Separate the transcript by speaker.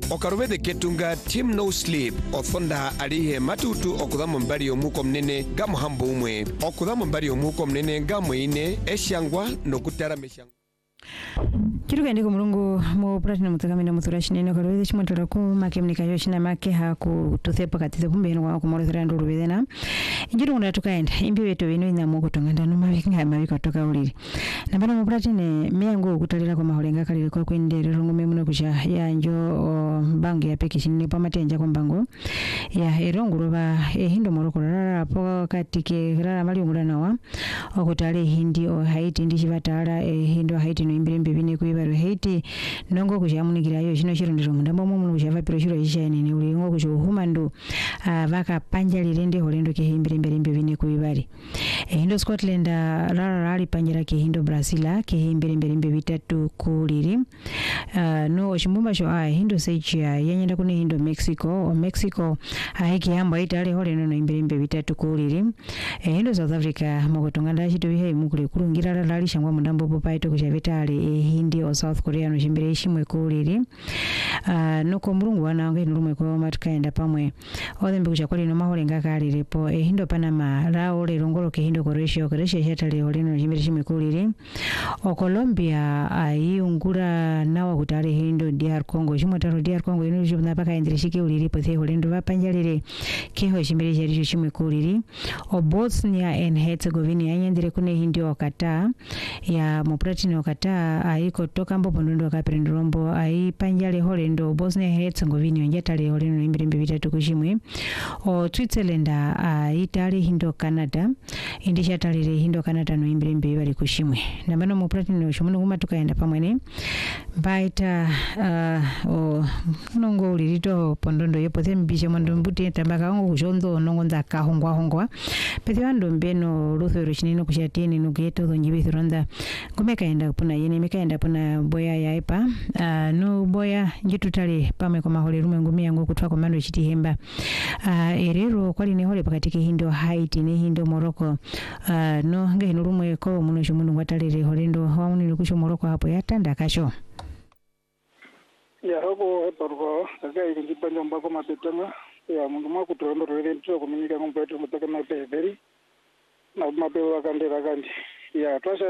Speaker 1: Okarubethe ketunga Team No Sleep othonda alihe matutu okudhamo mbari omuko mnene gamuhambo umwe okudhamo mbari omuko mnene gamweine eshangwa nokutara meshangwa
Speaker 2: Kiruga ndiko mulungu mu platinum mutakamina muturashinene karubethe chimotora ku makemnika yoshina make ha ku tuthepa katize kumbeno wa ku morethera nduru bedena injiru ngunda tukaenda imbi beto bino inyamu kutonganda no mavinga mabiko toka uliri nambana mu platine miyango kutalira kwa maholenga kalire kwa kwenderero ngome muno kusha yanjo bangi ya pekishini pamatenja kwa mbango ya eronguroba hindo moroko rara po katike rara mali ngulanawa okutale hindi o haiti ndishibatala hindo haiti no imbirembe bine kuibaro haiti nongo kushamunikira yo shino shirondero mundambo mumu kushava piro shiro ishani ni ulingo kusho humando vaka panja lirende holendo ke imbirembe bine kuibari hindo Scotland rara panjira ke hindo Brazil ke imbirembe bitatu kuliri no shimbumba sho hindo seichia yanyenda kune hindo Mexico haiki yamba itale holendo no imbirembe bitatu kuliri hindo South Africa mukotonganda chito bihe mukule kulungira rara shangwa mundambo popaito kushavitale hindi o South Korea no shimbire ishimwe kuliri no komurungu wanange nurumwe ko matukaenda pamwe odembe kuchakwali no maholenga kalirepo hindo Panama rao le rongolo ke hindo Croatia chatale holeno no shimbire ishimwe kuliri o Colombia aiungura nawa kutale hindo DR Congo chimotaro DR Congo ino jobna paka endirishike uliri pothe holendo vapanjalire keho shimbire jari ishimwe kuliri o Bosnia and Herzegovina yanyendire kune hindi okata ya mopratino okata aiko toka mbo pondondo kaperendrombo ai panjale holendo Bosnia Herzegovina njatale holendo imbirembe bitatu kushimwe o Switzerland itali hindo Canada indishatalire hindo Canada no imbirembe bari kushimwe nambano mopratino shomuno kuma tukaenda pamwene baita o nongo ulirito pondondo yepothe mbishe mondo mbuti tabaka ngo kujondo nongo ndaka hongwa pethiwando mbeno luthero chinino kushatini nugeto dhonyibithironda kumekaenda puna yene mekaenda puna boya yaipa no boya njitutale pamwe kwa mahole rume ngumi yangu kutwa kwa mando chitihemba erero kwali ne hole pakatike hindo Haiti ne hindo Morocco no nge hino rumwe ko muno shumunu ngwatalere holendo wauni lukusho Morocco hapo yatanda kasho
Speaker 3: ya hapo parwa kaga ingipanya mbako mapetanga ya mundu mwa kutondo rere ntso kuminika ngombeto mutaka na peveri na mapewa kandera kandi ya twasha